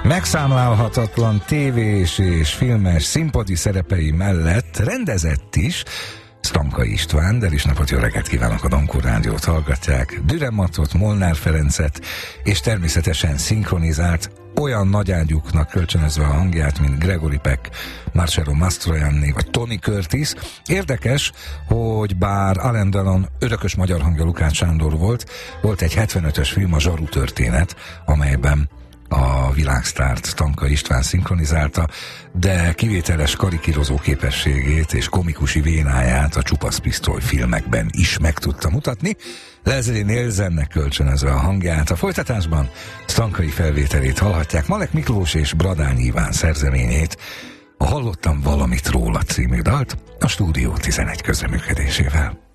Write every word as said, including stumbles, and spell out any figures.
Megszámlálhatatlan tévés és filmes színpadi szerepei mellett rendezett is Stanka István, de is napot, jó reggelt kívánok, a Dankó Rádiót hallgatják. Dürrenmattot, Molnár Ferencet és természetesen szinkronizált, olyan nagyágyúknak kölcsönözve a hangját, mint Gregory Peck, Marcello Mastroianni vagy Tony Curtis. Érdekes, hogy bár Alain Delon örökös magyar hangja Lukács Sándor volt, volt egy hetvenötös film, a Zsaru történet, amelyben a világsztárt Stanka István szinkronizálta, de kivételes karikírozó képességét és komikusi vénáját a Csupasz Pisztoly filmekben is meg tudta mutatni. Leslie Nielsennek kölcsönözve a hangját. A folytatásban Stankai felvételét hallhatják, Malek Miklós és Bradány Iván szerzeményét, a Hallottam valamit róla című dalt, a Stúdió tizenegy közreműködésével.